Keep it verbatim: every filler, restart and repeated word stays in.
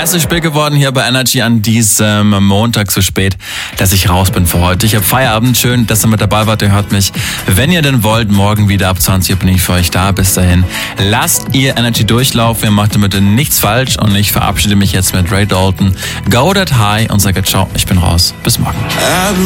Es ist spät geworden hier bei Energy an diesem Montag, so spät, dass ich raus bin für heute. Ich habe Feierabend. Schön, dass ihr mit dabei wart. Ihr hört mich, wenn ihr denn wollt, morgen wieder ab zwanzig Uhr bin ich für euch da. Bis dahin, lasst ihr Energy durchlaufen. Ihr macht damit nichts falsch und ich verabschiede mich jetzt mit Ray Dalton. Go that high und sage ciao. Ich bin raus. Bis morgen.